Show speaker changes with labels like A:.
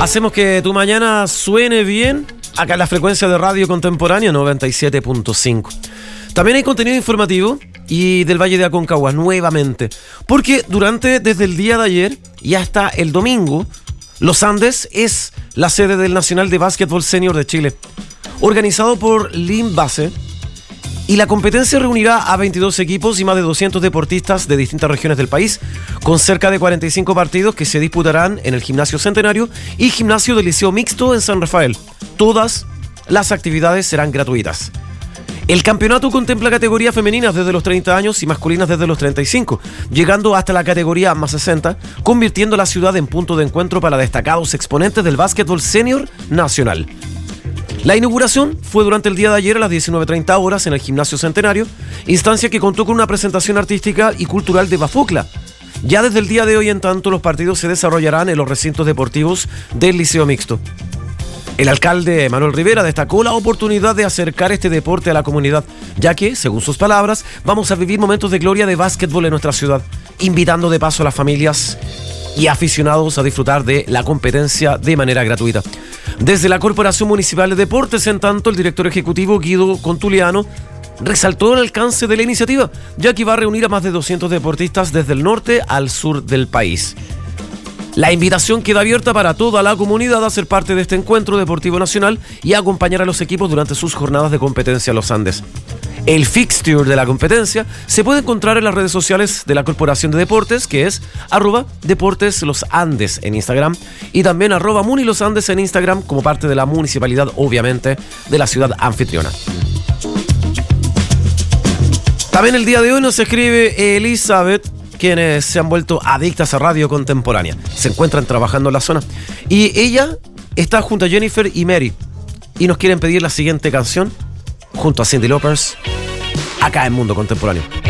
A: Hacemos que tu mañana suene bien acá en la frecuencia de Radio Contemporánea 97.5. También hay contenido informativo y del Valle de Aconcagua nuevamente, porque desde el día de ayer y hasta el domingo, Los Andes es la sede del Nacional de Básquetbol Senior de Chile, organizado por Limbase, y la competencia reunirá a 22 equipos y más de 200 deportistas de distintas regiones del país, con cerca de 45 partidos que se disputarán en el Gimnasio Centenario y Gimnasio del Liceo Mixto en San Rafael. Todas las actividades serán gratuitas. El campeonato contempla categorías femeninas desde los 30 años y masculinas desde los 35, llegando hasta la categoría más 60, convirtiendo la ciudad en punto de encuentro para destacados exponentes del básquetbol senior nacional. La inauguración fue durante el día de ayer a las 19:30 horas en el Gimnasio Centenario, instancia que contó con una presentación artística y cultural de Bafocla. Ya desde el día de hoy, en tanto, los partidos se desarrollarán en los recintos deportivos del Liceo Mixto. El alcalde Manuel Rivera destacó la oportunidad de acercar este deporte a la comunidad, ya que, según sus palabras, vamos a vivir momentos de gloria de básquetbol en nuestra ciudad, invitando de paso a las familias y aficionados a disfrutar de la competencia de manera gratuita. Desde la Corporación Municipal de Deportes, en tanto, el director ejecutivo Guido Contuliano resaltó el alcance de la iniciativa, ya que va a reunir a más de 200 deportistas desde el norte al sur del país. La invitación queda abierta para toda la comunidad a ser parte de este encuentro deportivo nacional y a acompañar a los equipos durante sus jornadas de competencia en los Andes. El fixture de la competencia se puede encontrar en las redes sociales de la Corporación de Deportes, que es @DeportesLosAndes en Instagram, y también @MuniLosAndes en Instagram, como parte de la municipalidad, obviamente, de la ciudad anfitriona. También el día de hoy nos escribe Elizabeth, quienes se han vuelto adictas a Radio Contemporánea. Se encuentran trabajando en la zona. Y ella está junto a Jennifer y Mary. Y nos quieren pedir la siguiente canción, junto a Cyndi Lauper, acá en Mundo Contemporáneo.